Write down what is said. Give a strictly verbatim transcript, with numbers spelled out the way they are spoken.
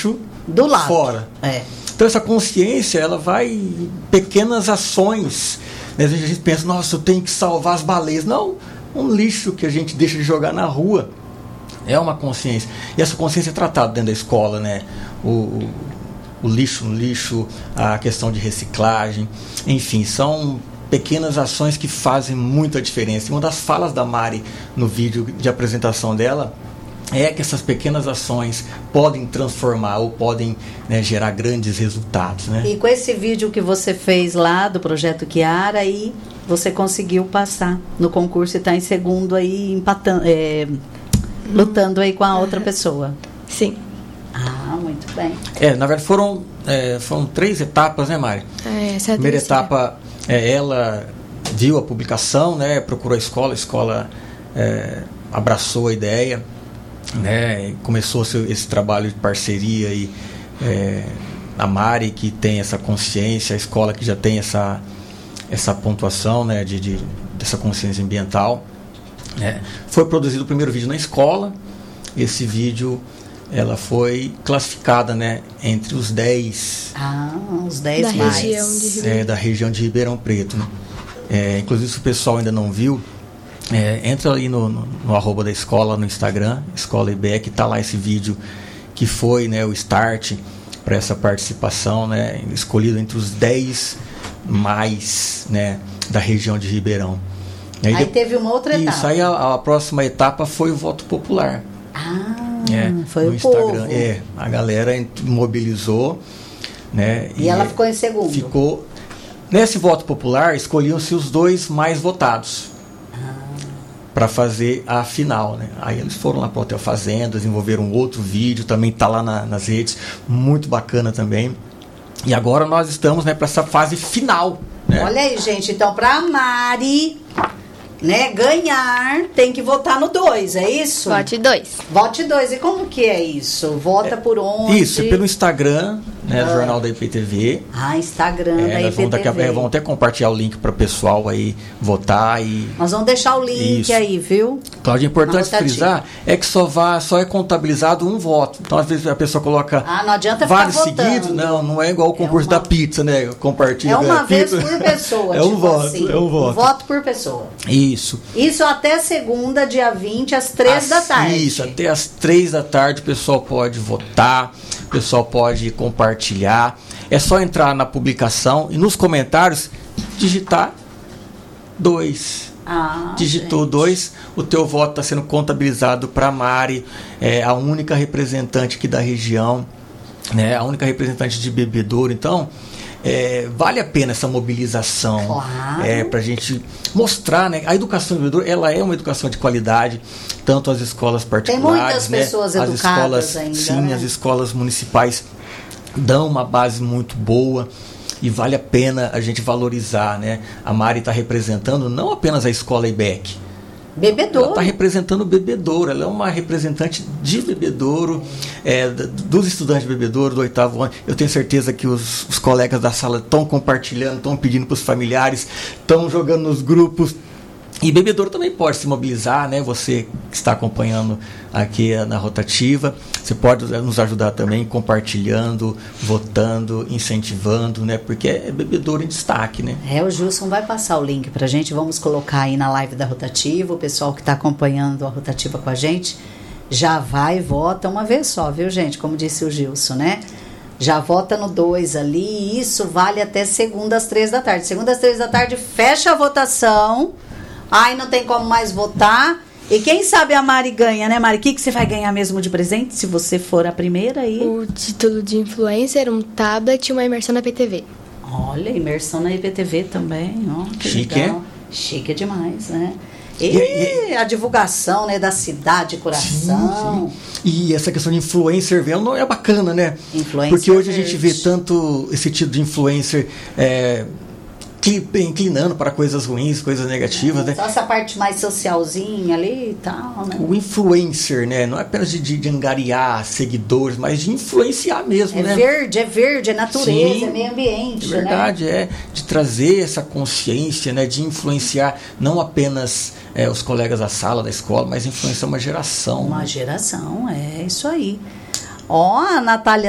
lixo do lado. Fora. É. Então essa consciência, ela vai em pequenas ações. Né? Às vezes a gente pensa, nossa, eu tenho que salvar as baleias. Não, um lixo que a gente deixa de jogar na rua é uma consciência. E essa consciência é tratada dentro da escola, né? O, o, o lixo no lixo, a questão de reciclagem, enfim, são pequenas ações que fazem muita diferença. E uma das falas da Mari no vídeo de apresentação dela é que essas pequenas ações podem transformar ou podem, né, gerar grandes resultados, né? E com esse vídeo que você fez lá do Projeto Kiara, aí você conseguiu passar no concurso e está em segundo aí, empatando, é, lutando aí com a outra pessoa. Sim. Ah, muito bem. É, na verdade foram, é, foram três etapas, né, Mari? É, essa é a Primeira terceira. etapa, é, ela viu a publicação, né, procurou a escola, a escola é, abraçou a ideia, né, começou esse, esse trabalho de parceria e é, a Mari, que tem essa consciência, a escola que já tem essa, essa pontuação, né, de, de, dessa consciência ambiental. É, foi produzido o primeiro vídeo na escola. Esse vídeo, ela foi classificada, né, entre os dez Ah, os dez da mais. região de Ribeirão. é, da região de Ribeirão Preto, né? É, inclusive, se o pessoal ainda não viu, é, entra aí no, no, no arroba da escola no Instagram, Escola I B E, que está lá esse vídeo que foi, né, o start para essa participação, né, escolhido entre os dez mais, né, da região de Ribeirão. Aí, de... teve uma outra etapa. Isso, aí a, a próxima etapa foi o voto popular. Ah, É, foi no o Instagram. povo. É, a galera mobilizou, né? E, e ela ficou em segundo. Ficou. Nesse voto popular, escolhiam-se os dois mais votados Ah. para fazer a final, né? Aí eles foram lá para o Hotel Fazenda, desenvolveram outro vídeo, também está lá na, nas redes, muito bacana também. E agora nós estamos, né, para essa fase final, né? Olha aí, gente, então para a Mari, né, ganhar, tem que votar no dois, é isso? Vote dois. Vote dois. E como que é isso? Vota por onde? Isso, pelo Instagram, né, Ah. do Jornal da I P T V. Ah, Instagram É, da nós vamos, daqui a, I P T V. é, vamos até compartilhar o link para o pessoal aí votar e... Nós vamos deixar o link Isso. aí, viu? Cláudia, é importante Na rotativa. frisar é que só, vá, só é contabilizado um voto. Então, às vezes, a pessoa coloca Ah, não adianta ficar vários votando. seguidos. Não, não é igual o concurso É uma- da pizza, né? Compartilha É uma a vez pizza. por pessoa. É um tipo voto, assim. é um voto. voto por pessoa. Isso. Isso até segunda, dia vinte, às três da As- tarde. Isso, até às três da tarde o pessoal pode votar, o pessoal pode compartilhar. É só entrar na publicação e nos comentários digitar dois. Ah, Digitou gente. dois, o teu voto está sendo contabilizado para a Mari, é a única representante aqui da região, né, a única representante de Bebedouro. Então, é, vale a pena essa mobilização, Claro. é, para a gente mostrar, né, a educação de Bebedouro, ela é uma educação de qualidade, tanto as escolas particulares, muitas né, pessoas as educadas escolas, ainda, sim, né? as escolas municipais dão uma base muito boa. E vale a pena a gente valorizar, né? A Mari está representando não apenas a escola I B E C. Bebedouro. Ela está representando o Bebedouro. Ela é uma representante de Bebedouro, é, d- dos estudantes de Bebedouro, do oitavo ano. Eu tenho certeza que os, os colegas da sala estão compartilhando, estão pedindo para os familiares, estão jogando nos grupos. E Bebedouro também pode se mobilizar, né? Você que está acompanhando aqui na rotativa, você pode nos ajudar também compartilhando, votando, incentivando, né? Porque é Bebedouro em destaque, né? É, o Gilson vai passar o link pra gente, vamos colocar aí na live da rotativa, o pessoal que está acompanhando a rotativa com a gente, já vai e vota uma vez só, viu, gente? Como disse o Gilson, né? Já vota no dois ali, e isso vale até segunda às três da tarde. Segunda às três da tarde fecha a votação. Ai, não tem como mais votar. E quem sabe a Mari ganha, né, Mari? O que, que você vai ganhar mesmo de presente se você for a primeira aí? O título de influencer, um tablet e uma imersão na P T V. Olha, imersão na I P T V também, ó, que Chique, legal. Chique demais, né? E, E- a divulgação, né, da cidade, coração. Sim, sim. E essa questão de influencer vendo não é bacana, né? Influencer Porque hoje a gente vê verde. tanto esse tipo de influencer é, cli- inclinando para coisas ruins, coisas negativas, né? Só essa parte mais socialzinha ali e tal, né? O influencer, né? Não é apenas de, de, de angariar seguidores, mas de influenciar mesmo, É né? verde, é verde, é natureza, Sim, é meio ambiente, É verdade, é de trazer essa consciência, né? De influenciar não apenas é, os colegas da sala, da escola, mas influenciar uma geração. né? Uma né? geração, é isso aí. Ó, a Natália